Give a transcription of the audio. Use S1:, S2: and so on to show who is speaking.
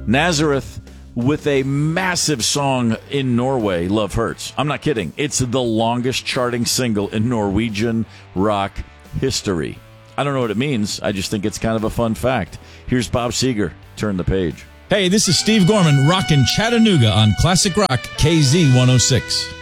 S1: Nazareth with a massive song in Norway, Love Hurts. I'm not kidding. It's the longest charting single in Norwegian rock history. I don't know what it means. I just think it's kind of a fun fact. Here's Bob Seger. Turn the page.
S2: Hey, this is Steve Gorman rocking Chattanooga on Classic Rock KZ 106.